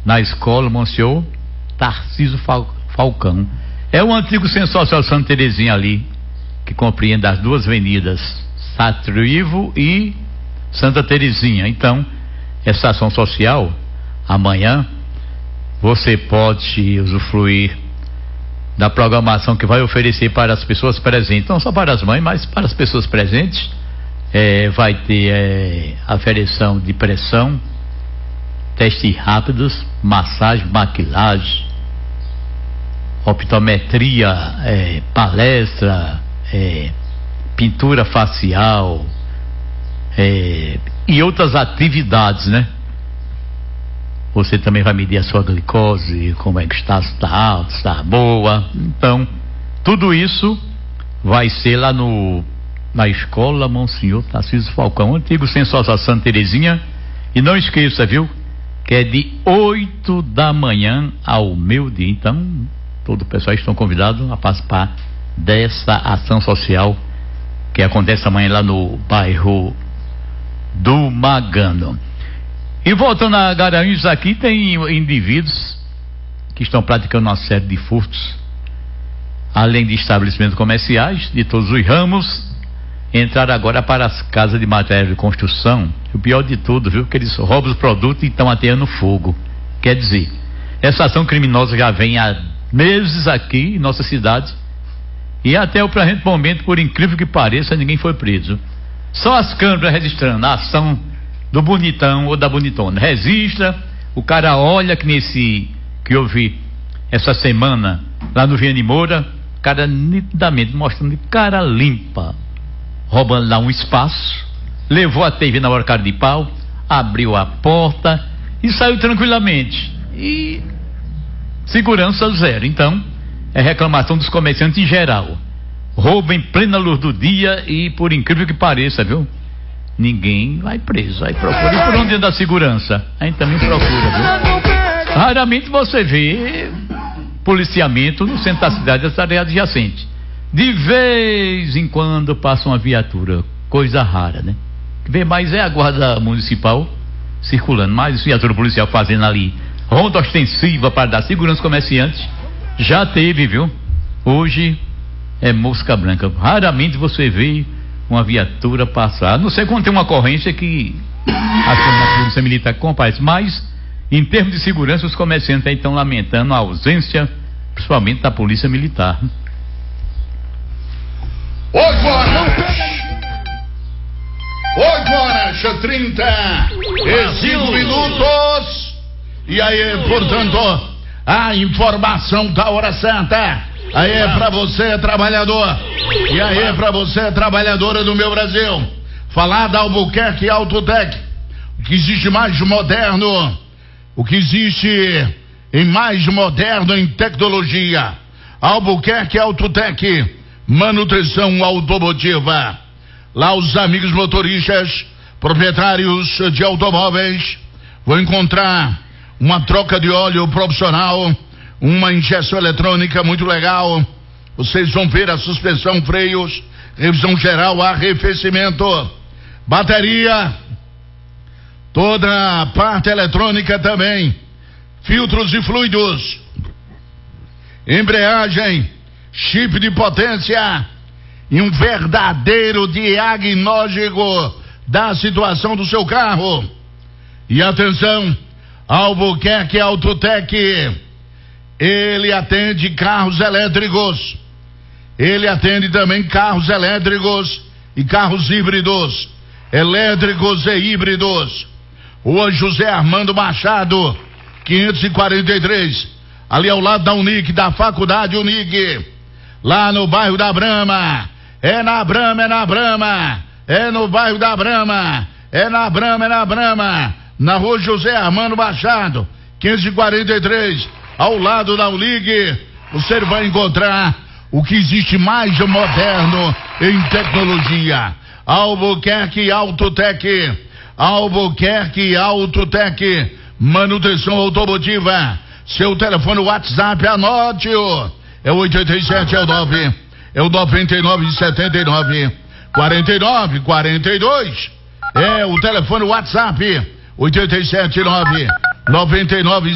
na escola Monsenhor Tarcísio Falcão. É o antigo Centro Social Santa Terezinha ali, que compreende as duas avenidas, Satrivo e Santa Terezinha. Então, essa ação social, amanhã, você pode usufruir da programação que vai oferecer para as pessoas presentes, não só para as mães, mas para as pessoas presentes. Vai ter aferição de pressão, testes rápidos, massagem, maquilagem, optometria, palestra, pintura facial, e outras atividades, né? Você também vai medir a sua glicose, como é que está, se está alta, se está boa. Então, tudo isso vai ser lá na escola Monsenhor Tarcísio Falcão, antigo Centro Social Santa Terezinha. E não esqueça, viu, que é de 8 da manhã ao meio-dia. Então, todo o pessoal estão convidados a participar dessa ação social que acontece amanhã lá no bairro do Magano. E voltando a Garanhuns, aqui tem indivíduos que estão praticando uma série de furtos, além de estabelecimentos comerciais de todos os ramos. Entraram agora para as casas de material de construção. O pior de tudo, viu, que eles roubam os produtos e estão ateando fogo. Quer dizer, essa ação criminosa já vem há meses aqui em nossa cidade, e até o presente momento, por incrível que pareça, ninguém foi preso. Só as câmeras registrando a ação do bonitão ou da bonitona. Registra, o cara olha, que eu vi essa semana lá no Viane Moura, o cara nitidamente mostrando de cara limpa, roubando lá um espaço, levou a TV na hora cara de pau, abriu a porta e saiu tranquilamente. E segurança zero. Então, é reclamação dos comerciantes em geral. Roubo em plena luz do dia e, por incrível que pareça, viu, ninguém vai preso. Aí procura. E por onde anda a segurança? A gente também procura, viu? Raramente você vê policiamento no centro da cidade, essa área adjacente. De vez em quando passa uma viatura, coisa rara, né? Vê mais é a guarda municipal circulando, mais viatura policial fazendo ali ronda ostensiva para dar segurança aos comerciantes. Já teve, viu? Hoje é mosca branca. Raramente você vê uma viatura passar, a não ser quando tem uma ocorrência que a polícia militar comparece. Mas em termos de segurança, os comerciantes aí estão lamentando a ausência, principalmente da polícia militar. 8 horas e 35 minutos. E aí, portanto, a informação da hora certa. Aí pra você, trabalhador. E aí pra você, trabalhadora do meu Brasil. Falar da Albuquerque Autotec. O que existe mais moderno, o que existe em mais moderno em tecnologia. Albuquerque Autotec, manutenção automotiva. Lá os amigos motoristas, proprietários de automóveis, vão encontrar uma troca de óleo profissional, uma injeção eletrônica muito legal. Vocês vão ver a suspensão, freios, revisão geral, arrefecimento, bateria, toda a parte eletrônica também, filtros e fluidos, embreagem, chip de potência e um verdadeiro diagnóstico da situação do seu carro. E atenção, Albuquerque Autotec, ele atende carros elétricos, ele atende também carros elétricos e carros híbridos, elétricos e híbridos. Rua José Armando Machado, 543, ali ao lado da Unic, da Faculdade Unic, lá no bairro da Brama. É na Brama, é na Brama, é no bairro da Brama, é na Brama, é na Brama, na Rua José Armando Machado, 543, ao lado da Unic. Você vai encontrar o que existe mais moderno em tecnologia. Albuquerque Autotec, Albuquerque Autotec, manutenção automotiva. Seu telefone WhatsApp, anote-o. É o 87, é o 9, é o 99 79 49 42. É o telefone WhatsApp, 87 9 99